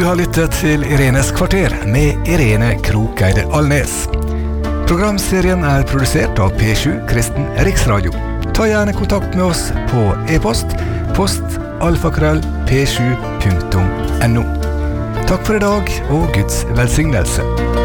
har lyttet til Irenes kvarter med Irene Krokeide Alnes. Programserien produsert av P7 Kristen Riksradio. Ta gjerne kontakt med oss på e-post, post@p7.no. Takk for i dag, og Guds velsignelse.